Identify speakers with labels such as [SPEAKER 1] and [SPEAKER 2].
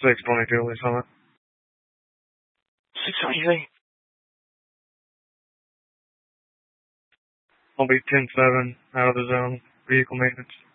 [SPEAKER 1] 622, Lee Summit.
[SPEAKER 2] 622.
[SPEAKER 1] I'll be 10-7 out of the zone. Vehicle maintenance.